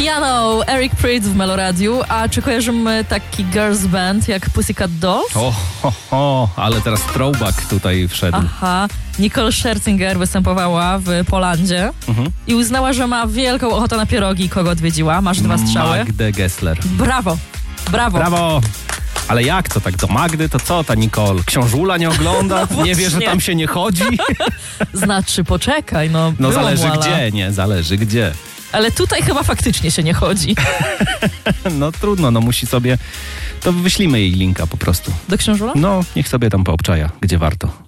Miano, Eric Prydz w Meloradiu. A czy kojarzymy taki girls band jak Pussycat Dolls? Ale teraz throwback tutaj wszedł. Aha. Nicole Scherzinger występowała w Polandzie i uznała, że ma wielką ochotę na pierogi. Kogo odwiedziła? Masz 2 strzały. Magdę Gessler. Brawo. Ale jak to tak do Magdy? To co ta Nicole? Książula nie ogląda? Nie wie, że tam się nie chodzi? Znaczy, poczekaj, no zależy młala. gdzie, nie? Zależy gdzie. Ale tutaj chyba faktycznie się nie chodzi. No trudno, musi sobie... To wyślimy jej linka po prostu. Do Książula? No, niech sobie tam poobczaja, gdzie warto.